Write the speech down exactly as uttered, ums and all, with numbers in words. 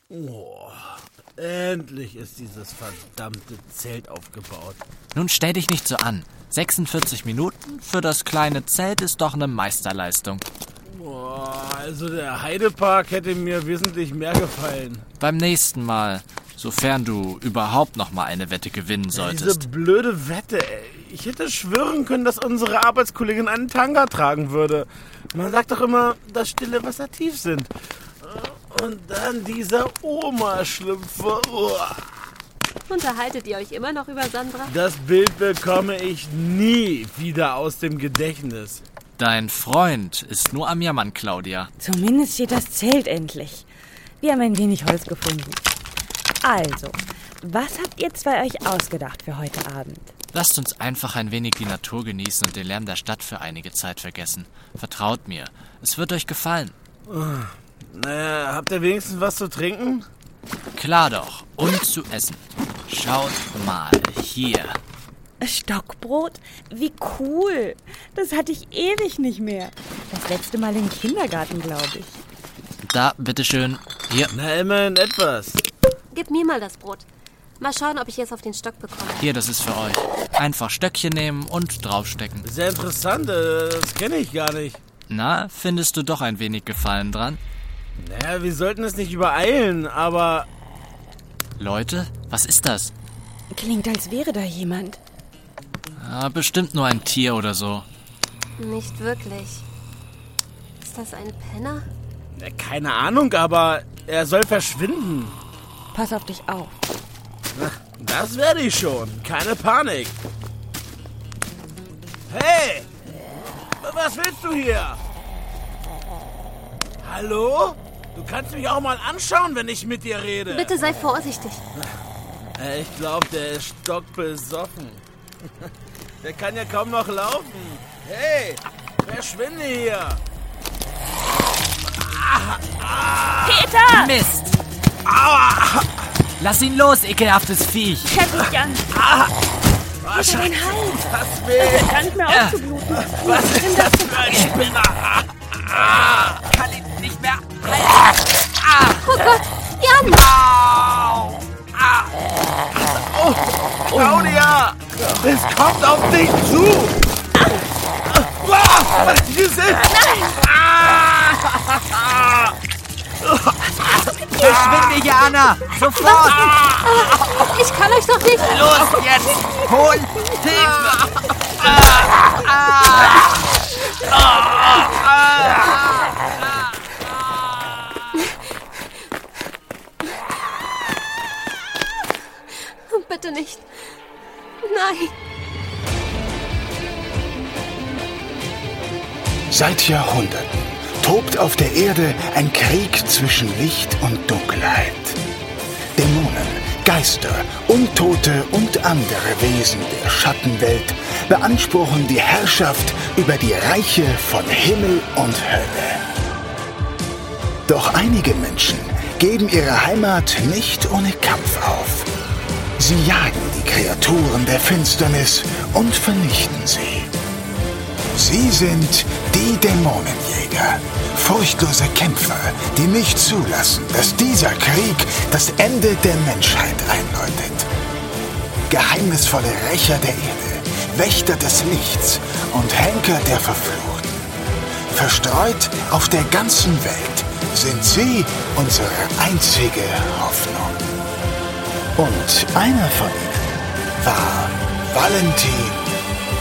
Oh, endlich ist dieses verdammte Zelt aufgebaut. Nun stell dich nicht so an. sechsundvierzig Minuten für das kleine Zelt ist doch eine Meisterleistung. Oh, also der Heidepark hätte mir wesentlich mehr gefallen. Beim nächsten Mal, sofern du überhaupt noch mal eine Wette gewinnen solltest. Diese blöde Wette, ey. Ich hätte schwören können, dass unsere Arbeitskollegin einen Tanga tragen würde. Man sagt doch immer, dass stille Wasser tief sind. Und dann dieser Oma-Schlüpfer. Oh. Unterhaltet ihr euch immer noch über Sandra? Das Bild bekomme ich nie wieder aus dem Gedächtnis. Dein Freund ist nur am Jammern, Claudia. Zumindest steht das Zelt endlich. Wir haben ein wenig Holz gefunden. Also, was habt ihr zwei euch ausgedacht für heute Abend? Lasst uns einfach ein wenig die Natur genießen und den Lärm der Stadt für einige Zeit vergessen. Vertraut mir, es wird euch gefallen. Naja, habt ihr wenigstens was zu trinken? Klar doch, und zu essen. Schaut mal hier. Stockbrot? Wie cool. Das hatte ich ewig nicht mehr. Das letzte Mal im Kindergarten, glaube ich. Da, bitteschön. Hier. Na, immerhin etwas. Gib mir mal das Brot. Mal schauen, ob ich es auf den Stock bekomme. Hier, das ist für euch. Einfach Stöckchen nehmen und draufstecken. Sehr interessant, das kenne ich gar nicht. Na, findest du doch ein wenig Gefallen dran? Naja, wir sollten es nicht übereilen, aber... Leute, was ist das? Klingt, als wäre da jemand. Ah, bestimmt nur ein Tier oder so. Nicht wirklich. Ist das ein Penner? Na, keine Ahnung, aber er soll verschwinden. Pass auf dich auf. Na, das werde ich schon. Keine Panik. Hey! Was willst du hier? Hallo? Du kannst mich auch mal anschauen, wenn ich mit dir rede. Bitte sei vorsichtig. Ich glaube, der ist stockbesoffen. Der kann ja kaum noch laufen. Hey, verschwinde hier. Peter! Mist! Aua! Lass ihn los, ekelhaftes Viech! Schätz dich an. Oh, Peter, dein Hals. das weh. Gar nicht mehr Ja. aufzubluten. Was ist das für ein Spinner? Kann ihn nicht mehr Oh Gott, Jan! Au! Ah. Oh, Claudia! Es kommt auf dich zu! Ah, was ist das? Nein! Ah. Verschwinde, Jana! Sofort! Ich kann euch doch nicht... Los jetzt! Hol Hilfe! Bitte nicht. Nein. Seit Jahrhunderten tobt auf der Erde ein Krieg zwischen Licht und Dunkelheit. Dämonen, Geister, Untote und andere Wesen der Schattenwelt beanspruchen die Herrschaft über die Reiche von Himmel und Hölle. Doch einige Menschen geben ihre Heimat nicht ohne Kampf auf. Sie jagen die Kreaturen der Finsternis und vernichten sie. Sie sind die Dämonenjäger, furchtlose Kämpfer, die nicht zulassen, dass dieser Krieg das Ende der Menschheit einläutet. Geheimnisvolle Rächer der Erde, Wächter des Lichts und Henker der Verfluchten. Verstreut auf der ganzen Welt sind sie unsere einzige Hoffnung. Und einer von ihnen war Valentin